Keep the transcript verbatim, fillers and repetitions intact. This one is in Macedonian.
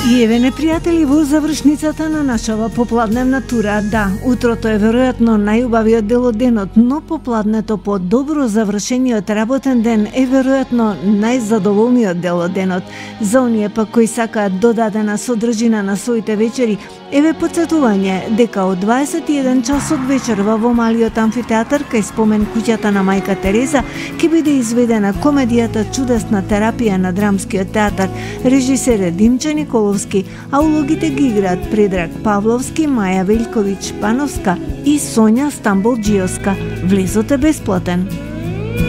И еве непријатели, во завршницата на нашава попладневна тура. Да, утрото е веројатно најубавиот дел од денот, но попладнето по добро завршениот работен ден е веројатно најзадоволниот дел од денот. За оние пак кои сакаат додадена содржина на своите вечери, еве потсетување дека од дваесет и еден часот вечерва во малиот амфитеатар кај спомен куќата на мајка Тереза ќе биде изведена комедијата Чудесна терапија на Драмскиот театар. Режисер е Димче Николовски, а улогите ги играат Предраг Павловски, Маја Велјковиќ Пановска и Сонја Стамболџиевска. Влезот е бесплатен.